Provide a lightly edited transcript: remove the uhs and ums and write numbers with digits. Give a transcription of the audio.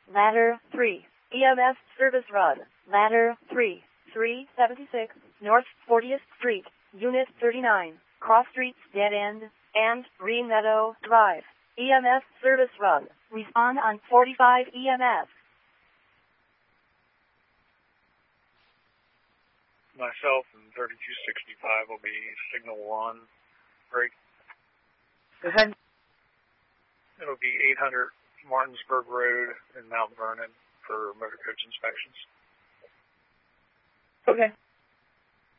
Ladder 3. EMS service run. Ladder 3. 376 North 40th Street, Unit 39, Cross Streets Dead End, and Green Meadow Drive. EMS service run. Respond on 45 EMS. Myself and 3265 will be signal 1 break. Go ahead. It'll be 800 Martinsburg Road in Mount Vernon for motor coach inspections. Okay.